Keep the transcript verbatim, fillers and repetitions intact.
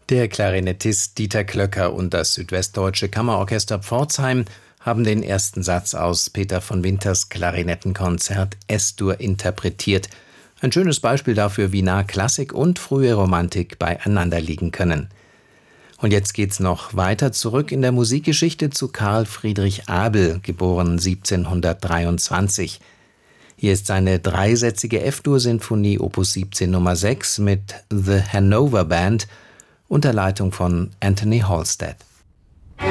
Der Klarinettist Dieter Klöcker und das Südwestdeutsche Kammerorchester Pforzheim haben den ersten Satz aus Peter von Winters Klarinettenkonzert Es-Dur interpretiert. Ein schönes Beispiel dafür, wie nah Klassik und frühe Romantik beieinander liegen können. Und jetzt geht's noch weiter zurück in der Musikgeschichte zu Carl Friedrich Abel, geboren siebzehnhundertdreiundzwanzig. Hier ist seine dreisätzige F-Dur-Sinfonie Opus siebzehn Nummer sechs mit The Hanover Band unter Leitung von Anthony Halstead.